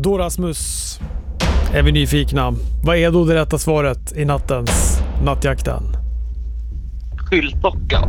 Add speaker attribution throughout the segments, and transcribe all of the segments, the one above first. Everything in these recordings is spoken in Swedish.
Speaker 1: Då Rasmus är vi nyfikna. Vad är då det rätta svaret i nattens nattjakten?
Speaker 2: Skyltdocka.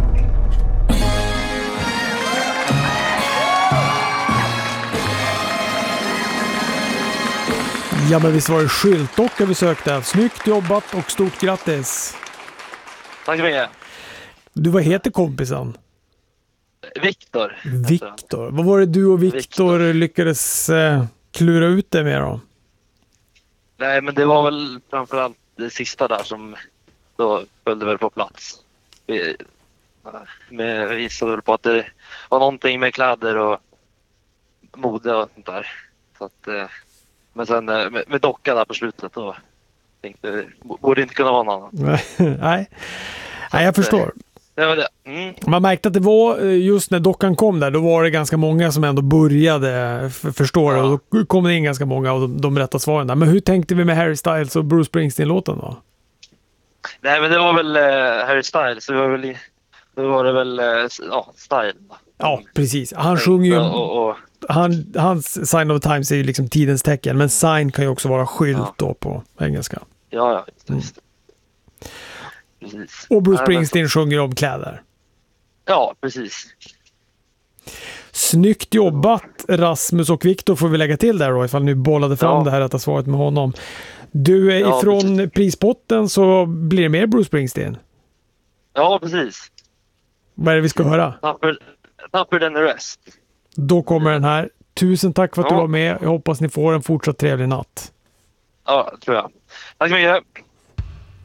Speaker 1: Ja, men visst var det skyltdocka vi sökte. Snyggt jobbat och stort grattis.
Speaker 2: Tack så mycket.
Speaker 1: Du, vad heter kompisen?
Speaker 2: Viktor.
Speaker 1: Viktor. Vad var det du och Viktor lyckades klura ut det med då?
Speaker 2: Nej, men det var väl framförallt det sista där som då följde väl på plats. Vi visade väl på att det var någonting med kläder och mode och sånt där. Så att, men sen med docka där på slutet då tänkte jag, borde inte kunna vara någon annan.
Speaker 1: Nej, jag förstår.
Speaker 2: Det var det.
Speaker 1: Man märkte att det var just när dockan kom där, då var det ganska många som ändå började förstå det. Och då kom det in ganska många av de rätta svaren där. Men hur tänkte vi med Harry Styles och Bruce Springsteen-låten då?
Speaker 2: Nej, men det var väl Harry Styles. Då var det väl Style.
Speaker 1: Ja, precis. Han sjunger ju... Hans Sign of the Times är ju liksom tidens tecken. Men sign kan ju också vara skylt då på engelska.
Speaker 2: Ja, just. Precis.
Speaker 1: Och Bruce Springsteen sjunger om kläder.
Speaker 2: Ja, precis.
Speaker 1: Snyggt jobbat Rasmus och Viktor får vi lägga till där då, ifall ni bollade fram det här rätta svaret med honom. Du är ifrån prispotten så blir det mer Bruce Springsteen.
Speaker 2: Ja, precis.
Speaker 1: Vad är det vi ska höra?
Speaker 2: Tougher than the rest.
Speaker 1: Då kommer den här. Tusen tack för att du var med. Jag hoppas ni får en fortsatt trevlig natt.
Speaker 2: Ja, tror jag. Tack så mycket.